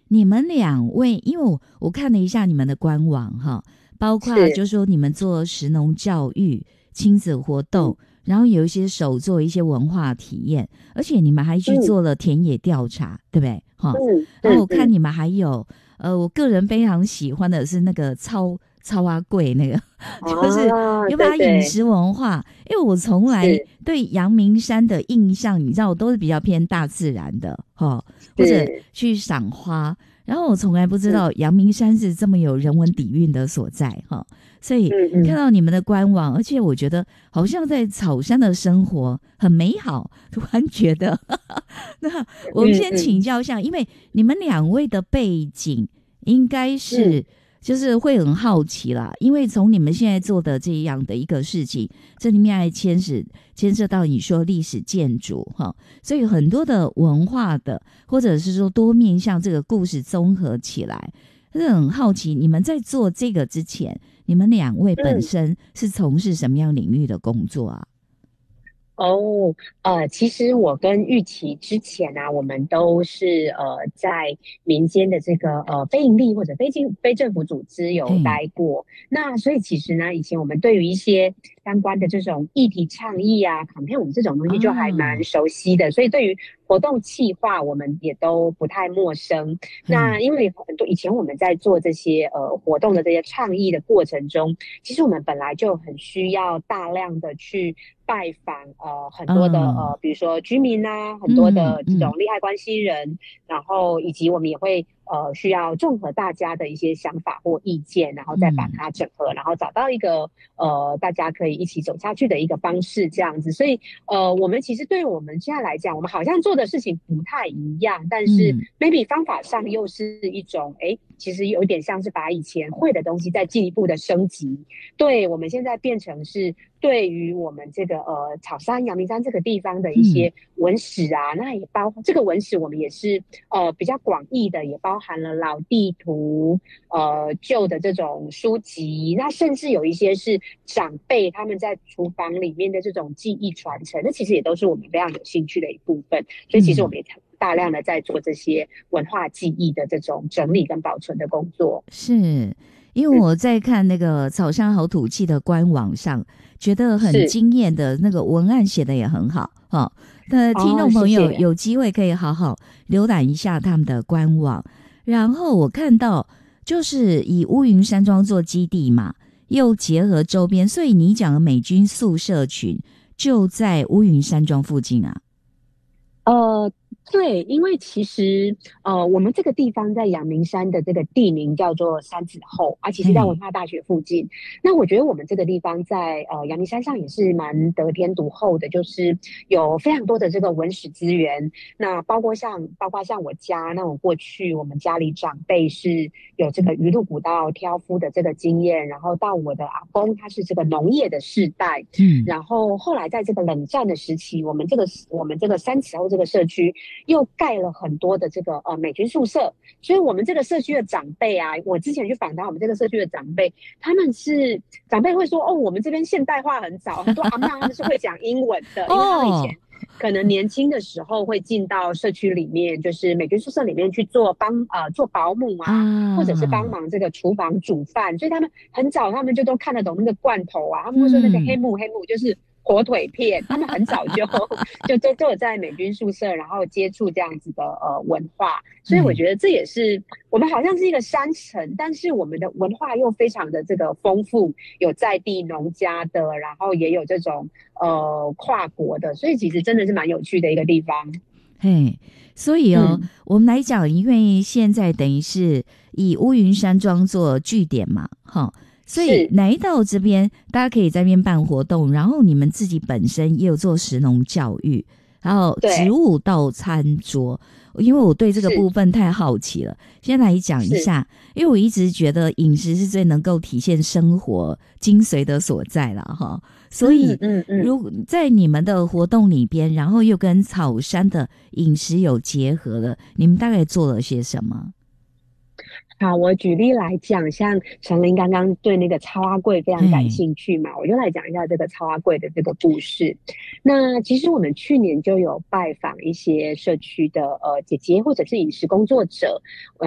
你们两位，因为我看了一下你们的官网哈，包括就是说你们做食农教育、亲子活动，然后有一些手做一些文化体验，而且你们还去做了田野调查，对不对？哈，然后我看你们还有我个人非常喜欢的是那个超阿贵那个，就是有把饮食文化，因为我从来对阳明山的印象，你知道，我都是比较偏大自然的哈，或者去赏花，然后我从来不知道阳明山是这么有人文底蕴的所在哈，所以看到你们的官网，而且我觉得好像在草山的生活很美好，突然觉得那我们先请教一下，因为你们两位的背景应该是就是会很好奇啦，因为从你们现在做的这样的一个事情，这里面还牵涉到你说历史建筑哈，所以很多的文化的，或者是说多面向这个故事综合起来，是很好奇你们在做这个之前，你们两位本身是从事什么样领域的工作啊？ 其实我跟玉琪之前啊，我们都是在民间的这个非营利或者非政府组织有待过。那所以其实呢，以前我们对于一些相关的这种议题倡议啊、campaign，我们这种东西就还蛮熟悉的。所以对于活动企划，我们也都不太陌生。那因为很多以前我们在做这些活动的这些倡议的过程中，其实我们本来就很需要大量的去拜访很多的比如说居民啊，很多的这种利害关系人，然后以及我们也会需要综合大家的一些想法或意见，然后再把它整合，然后找到一个大家可以一起走下去的一个方式，这样子。所以我们其实对于我们现在来讲，我们好像做的事情不太一样，但是 maybe 方法上又是一种其实有一点像是把以前会的东西再进一步的升级。对，我们现在变成是对于我们这个草山阳明山这个地方的一些文史啊，那也包这个文史我们也是比较广义的，也包含了老地图、旧的这种书籍，那甚至有一些是长辈他们在厨房里面的这种技艺传承，那其实也都是我们非常有兴趣的一部分。所以其实我们也大量的在做这些文化记忆的这种整理跟保存的工作。 是因为我在看那个草山好土气的官网上，觉得很惊艳的那个文案写的也很好哈。那听众朋友有机会可以好好浏览一下他们的官网。然后我看到就是以乌云山庄做基地嘛，又结合周边，所以你讲的美军宿舍群就在乌云山庄附近啊。 对，因为其实我们这个地方在阳明山的这个地名叫做山子后啊，其实在文化大学附近。那我觉得我们这个地方在阳明山上也是蛮得天独厚的，就是有非常多的这个文史资源。那包括像我家，那我过去我们家里长辈是有这个鱼路古道挑夫的这个经验，然后到我的阿公他是这个农业的世代，然后后来在这个冷战的时期，我们这个山子后这个社区又盖了很多的这个美军宿舍，所以我们这个社区的长辈啊，我之前去访谈我们这个社区的长辈，长辈会说我们这边现代化很早，很多阿嬷他们是会讲英文的，因为他们以前可能年轻的时候会进到社区里面，就是美军宿舍里面去做保姆啊，或者是帮忙这个厨房煮饭，所以他们很早他们就都看得懂那个罐头啊，他们会说那个黑木就是火腿片，他们很早就有在美军宿舍，然后接触这样子的文化，所以我觉得这也是我们好像是一个山城，但是我们的文化又非常的这个丰富，有在地农家的，然后也有这种跨国的，所以其实真的是蛮有趣的一个地方。 所以我们来讲，因为现在等于是以乌云山庄做据点嘛，所以来到这边，大家可以在这边办活动，然后你们自己本身也有做食农教育，然后植物到餐桌。因为我对这个部分太好奇了，先来讲一下，因为我一直觉得饮食是最能够体现生活精髓的所在了哈。所以，如果在你们的活动里边，然后又跟草山的饮食有结合了，你们大概做了些什么？ 好，我举例来讲，像陈琳刚刚对那个超阿贵非常感兴趣嘛，我就来讲一下这个超阿贵的这个故事。那其实我们去年就有拜访一些社区的姐姐或者是饮食工作者，